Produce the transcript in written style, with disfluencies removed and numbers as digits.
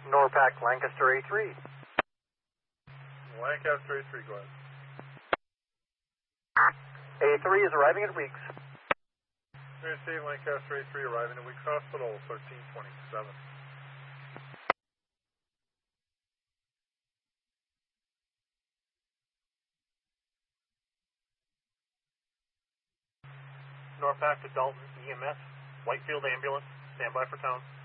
Norpac Lancaster A3. Lancaster A3, go ahead. A3 is arriving at Weeks. State Lancaster A3 arriving at Weeks Hospital, 1327. Norpac to Dalton EMS, Whitefield ambulance, stand by for tone.